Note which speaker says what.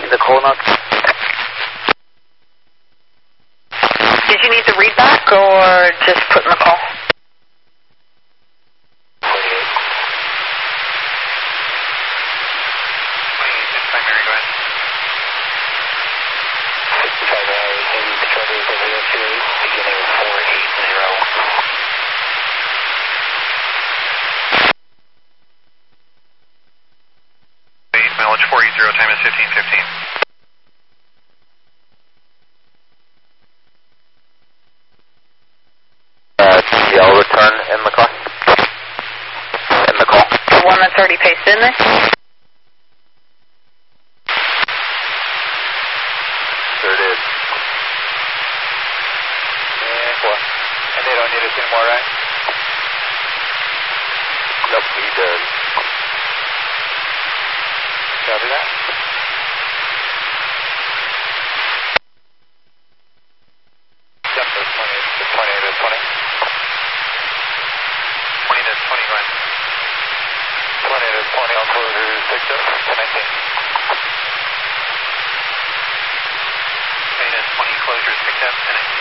Speaker 1: the call notes.
Speaker 2: Did you need the readback or just put in the call?
Speaker 3: Primary, go ahead.
Speaker 1: 65 hours in Control Vehicle 02, beginning 480.
Speaker 3: Mileage 480, time is 15:15.
Speaker 1: CL return in the car. In the call.
Speaker 2: The one that's already pasted in there?
Speaker 1: Sure it is.
Speaker 3: And 4. And they don't need us anymore, right?
Speaker 1: Nope, we did.
Speaker 3: Copy that. Yep, there's 20. There's 20. There's 20. 20 to 20, go ahead. 20 to 20 on closure 6 up, 1019. 20 to 20 closure 6 up, 1019.